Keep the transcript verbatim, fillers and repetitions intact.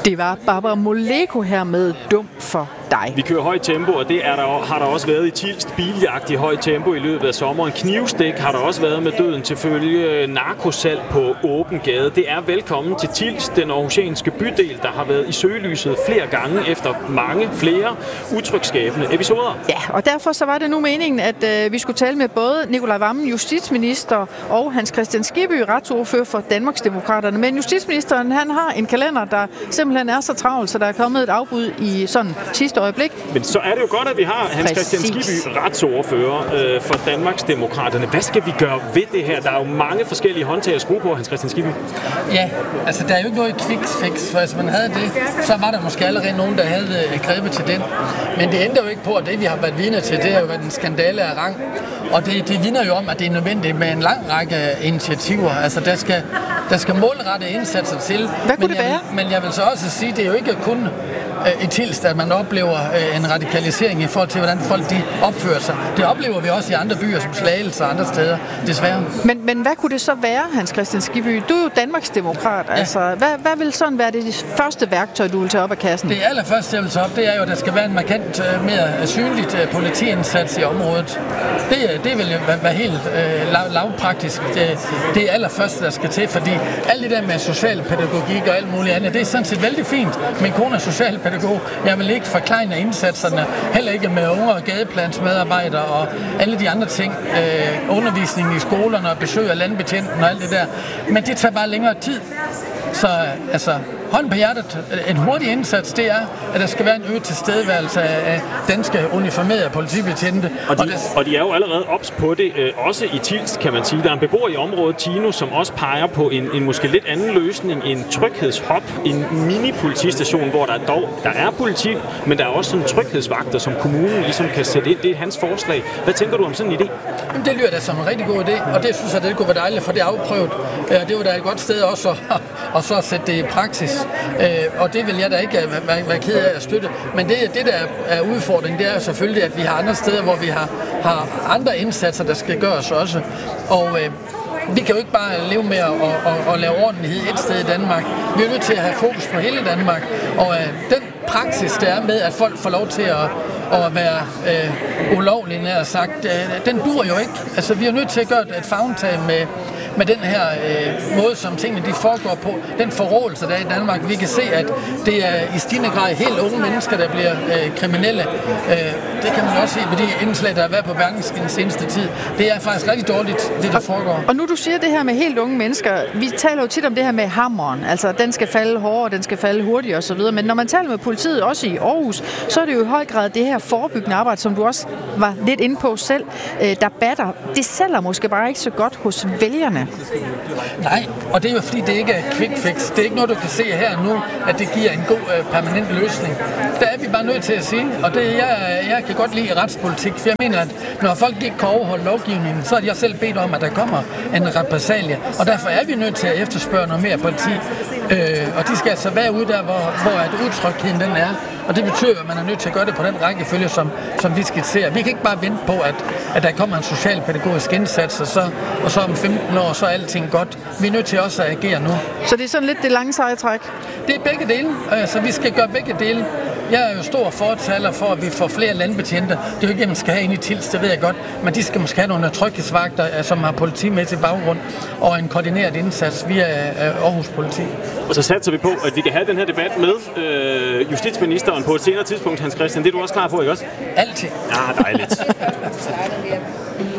Det var Barbara Moleko her med Dum for dig. Vi kører højt tempo, og det er der, har der også været i Tilst. Biljagt i højt tempo i løbet af sommeren. Knivstik har der også været med døden til følge. Narkosalg på åben gade. Det er velkommen til Tilst, den aarhusianske bydel, der har været i søgelyset flere gange efter mange flere utrygsskabende episoder. Ja, og derfor så var det nu meningen, at øh, vi skulle tale med både Nicolai Wammen, justitsminister, og Hans Kristian Skibby, retsordfører for Danmarksdemokraterne. Men justitsministeren, han har en kalender, der simpelthen er så travlt, så der er kommet et afbud i sådan sidste øjeblik. Men så er det jo godt, at vi har Hans Kristian Skibby, retsordfører øh, for Danmarksdemokraterne. Hvad skal vi gøre ved det her? Der er jo mange forskellige håndtag at skrue på, Hans Kristian Skibby. Ja, altså der er jo ikke noget quick fix, for hvis man havde det, så var der måske allerede nogen, der havde grebet til den. Men det ændrer jo ikke på, at det vi har været vidne til, det har jo været en skandale af rang. Og det, det vidner jo om, at det er nødvendigt med en lang række initiativer. Altså der skal, der skal målrette indsatser til. Hvad kunne men det jeg være? Vil, men jeg vil så også sige, at det er jo ikke kun i Tilst, at man oplever en radikalisering i forhold til, hvordan folk de opfører sig. Det oplever vi også i andre byer, som Slagelse og andre steder, desværre. Men, men hvad kunne det så være, Hans Kristian Skibby? Du er jo Danmarksdemokrat. Ja. Altså, hvad, hvad vil sådan være det første værktøj, du vil tage op af kassen? Det allerførste, jeg vil tage op, det er jo, at der skal være en markant mere synligt politiindsats i området. Det, det vil jo være helt øh, lav, lavpraktisk. Det, det er allerførste, der skal til, fordi alt det der med socialpædagogik og alt muligt andet, det er sådan set vældig fint. Min kone er socialpædagog. Jeg vil ikke forklejne indsatserne, heller ikke med unge og gadeplansmedarbejdere og alle de andre ting. Øh, undervisning i skolerne og besøg af landbetjenten og alt det der. Men det tager bare længere tid. Så altså, hånd på hjertet, en hurtig indsats, det er, at der skal være en øget tilstedeværelse af danske uniformerede politibetjente. Og de, og, det, og de er jo allerede ops på det, øh, også i Tilst, kan man sige. Der er en beboer i området, Tino, som også peger på en, en måske lidt anden løsning, en tryghedshop, en mini-politistation, hvor der dog der er politi, men der er også sådan tryghedsvagter, som kommunen ligesom kan sætte ind. Det er hans forslag. Hvad tænker du om sådan en idé? Jamen, det lyder da som en rigtig god idé, og det synes jeg, det kunne være dejligt, for det er afprøvet. Det var da et godt sted også at, og så sætte det i praksis. Og det vil jeg da ikke være, være ked af at støtte. Men det, det der er udfordringen, det er selvfølgelig, at vi har andre steder, hvor vi har, har andre indsatser, der skal gøres også. Og øh, vi kan jo ikke bare leve med at, at, at, at lave ordentlighed et sted i Danmark. Vi er nødt til at have fokus på hele Danmark. Og øh, den praksis, der er med, at folk får lov til at, at være øh, ulovlige, nær sagt, øh, den dur jo ikke. Altså, vi er nødt til at gøre et favntag med med den her øh, måde, som tingene de foregår på, den forrådelse, der er i Danmark. Vi kan se, at det er i stigende grad helt unge mennesker, der bliver øh, kriminelle. Øh, det kan man også se på de indslag, der har været på Berlingske den seneste tid. Det er faktisk rigtig dårligt, det der foregår. Og nu du siger det her med helt unge mennesker, vi taler jo tit om det her med hammeren. Altså, den skal falde hårdere, den skal falde hurtigere osv. Men når man taler med politiet, også i Aarhus, så er det jo i høj grad det her forebyggende arbejde, som du også var lidt inde på selv, øh, der batter. Det sælger måske bare ikke så godt hos vælgerne. Nej, og det er jo fordi, det ikke er quick fix. Det er ikke noget, du kan se her nu, at det giver en god øh, permanent løsning. Der er vi bare nødt til at sige, og det jeg, jeg kan godt lide retspolitik, for jeg mener, at når folk ikke kan overholde lovgivningen, så har de også selv bedt om, at der kommer en repressalie. Og derfor er vi nødt til at efterspørge noget mere politi. Øh, og de skal altså være ude der, hvor, hvor at utrygheden den er. Og det betyder, at man er nødt til at gøre det på den rækkefølge, som, som vi skitserer. Vi kan ikke bare vente på, at, at der kommer en socialpædagogisk indsats, og så, og så om femten år, så er alting godt. Vi er nødt til også at agere nu. Så det er sådan lidt det lange seje træk? Det er begge dele, så vi skal gøre begge dele. Jeg er jo stor fortaler for, at vi får flere landbetjente. Det er jo ikke, at man skal have ind i Tilst, det ved jeg godt, men de skal måske have nogle tryghedsvagter, som har politimæssig baggrund, og en koordineret indsats via Aarhus Politi. Og så satser vi på, at vi kan have den her debat med øh, justitsministeren på et senere tidspunkt, Hans Kristian. Det er du også klar på, ikke også? Altid. Ja, dejligt.